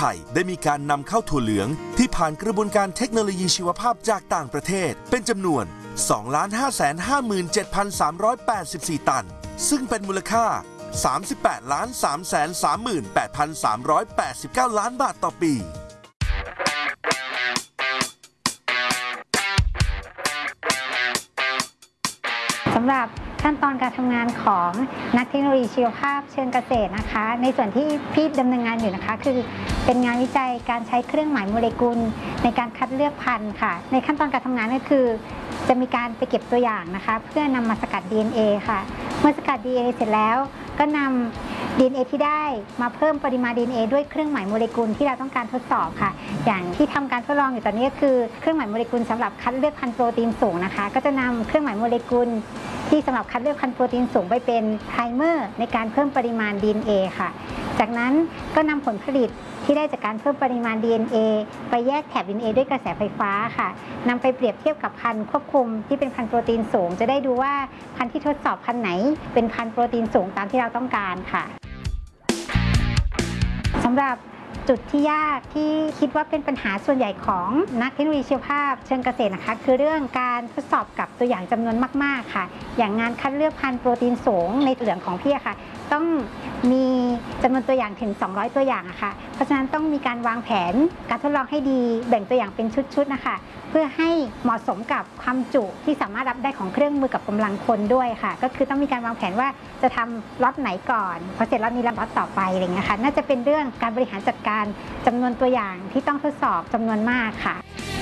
ทยได้มีการนำเข้าถั่วเหลืองที่ผ่านกระบวนการเทคโนโลยีชีวภาพจากต่างประเทศเป็นจำนวน 2,557,384 ตันซึ่งเป็นมูลค่า 38,338,389 ล้านบาทต่อปีสำหรับขั้นตอนการทำงานของนักเทคโนโลยีชีวภาพเชิงเกษตรนะคะในส่วนที่พี่ดำเนินงานอยู่นะคะคือเป็นงานวิจัยการใช้เครื่องหมายโมเลกุลในการคัดเลือกพันธุ์ค่ะในขั้นตอนการทำงานก็คือจะมีการไปเก็บตัวอย่างนะคะเพื่อนำมาสกัด DNA ค่ะเมื่อสกัด DNA เสร็จแล้วก็นำ DNA ที่ได้มาเพิ่มปริมาณ DNA ด้วยเครื่องหมายโมเลกุลที่เราต้องการทดสอบค่ะอย่างที่ทำการทดลองอยู่ตอนนี้ก็คือเครื่องหมายโมเลกุลสำหรับคัดเลือกพันธุ์โปรตีนสูงนะคะก็จะนำเครื่องหมายโมเลกุลที่สำหรับคัดเลือกพันธุ์โปรตีนสูงไปเป็นไพรเมอร์ในการเพิ่มปริมาณ DNA ค่ะจากนั้นก็นำผลผลิตที่ได้จากการเพิ่มปริมาณ DNA ไปแยกแถบ DNA ด้วยกระแสไฟฟ้าค่ะนำไปเปรียบเทียบกับพันธุ์ควบคุมที่เป็นพันธุ์โปรตีนสูงจะได้ดูว่าพันธุ์ที่ทดสอบพันธุ์ไหนเป็นพันธุ์โปรตีนสูงตามที่เราต้องการค่ะสำหรับจุดที่ยากที่คิดว่าเป็นปัญหาส่วนใหญ่ของนักเทคโนโลยีชีวภาพเชิงเกษตรนะคะคือเรื่องการทดสอบกับตัวอย่างจำนวนมากๆค่ะอย่างงานคัดเลือกพันธุ์โปรตีนสูงในเหลืองของพี่ค่ะต้องมีจำนวนตัวอย่างถึง200ตัวอย่างค่ะเพราะฉะนั้นต้องมีการวางแผนการทดลองให้ดีแบ่งตัวอย่างเป็นชุดๆนะคะเพื่อให้เหมาะสมกับความจุที่สามารถรับได้ของเครื่องมือกับกำลังคนด้วยค่ะก็คือต้องมีการวางแผนว่าจะทำล็อตไหนก่อนพอเสร็จล็อตนี้ล็อตต่อไปอะไรอย่างเงี้ยค่ะน่าจะเป็นเรื่องการบริหารจัดการจำนวนตัวอย่างที่ต้องทดสอบจำนวนมากค่ะ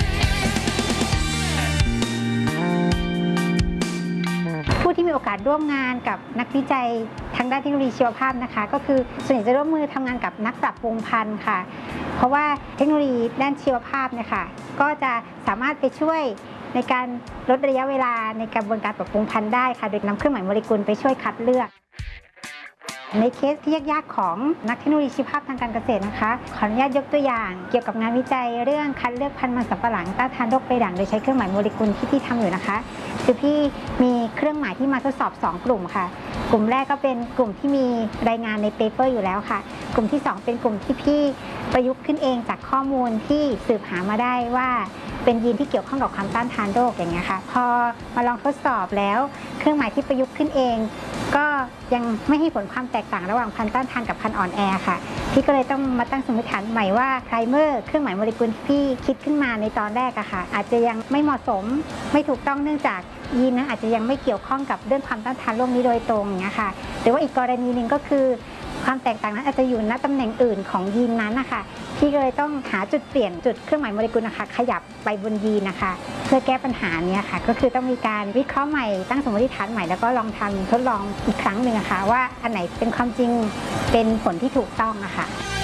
ผู้ที่มีโอกาสร่วมงานกับนักวิจัยทางด้านเทคโนโลยีชีวภาพนะคะก็คือส่วนใหญ่จะร่วมมือทำงานกับนักปรับปรุงพันธุ์ค่ะเพราะว่าเทคโนโลยีด้านชีวภาพเนี่ยค่ะก็จะสามารถไปช่วยในการลดระยะเวลาในกระบวนการปรับปรุงพันธุ์ได้ค่ะโดยนำเครื่องหมายโมเลกุลไปช่วยคัดเลือกในเคสที่ยากๆของนักเทคโนโลยีชีวภาพทางการเกษตรนะคะขออนุญาตยกตัวอย่างเกี่ยวกับงานวิจัยเรื่องคัดเลือกพันธุ์มันสำปะหลังต้านทานโรคใบด่างโดยใช้เครื่องหมายโมเลกุลที่พี่ทำอยู่นะคะคือพี่มีเครื่องหมายที่มาทดสอบ2กลุ่มค่ะกลุ่มแรกก็เป็นกลุ่มที่มีรายงานในเปเปอร์อยู่แล้วค่ะกลุ่มที่2เป็นกลุ่มที่พี่ประยุกต์ขึ้นเองจากข้อมูลที่สืบหามาได้ว่าเป็นยีนที่เกี่ยวข้องกับความต้านทานโรคอย่างเงี้ยค่ะพอมาลองทดสอบแล้วเครื่องหมายที่ประยุกต์ขึ้นเองก็ยังไม่ให้ผลความแตกต่างระหว่างพันธุ์ต้านทานกับพันธุ์อ่อนแอค่ะพี่ก็เลยต้องมาตั้งสมมติฐานใหม่ว่าไพรเมอร์เครื่องหมายโมเลกุลที่พี่คิดขึ้นมาในตอนแรกอะค่ะอาจจะยังไม่เหมาะสมไม่ถูกต้องเนื่องจากยีนนั้นอาจจะยังไม่เกี่ยวข้องกับเรื่องความต้านทานโรคนี้โดยตรงอย่างเงี้ยค่ะหรือว่าอีกกรณีหนึ่งก็คือความแตกต่างนั้นอาจจะอยู่ณตำแหน่งอื่นของยีนนั้นนะคะพี่ก็เลยต้องหาจุดเปลี่ยนจุดเครื่องหมายโมเลกุลนะคะขยับไปบนยีนนะคะเพื่อแก้ปัญหานี้ค่ะก็คือต้องมีการวิเคราะห์ใหม่ตั้งสมมติฐานใหม่แล้วก็ลองทดลองอีกครั้งหนึ่งนะคะว่าอันไหนเป็นความจริงเป็นผลที่ถูกต้องนะคะ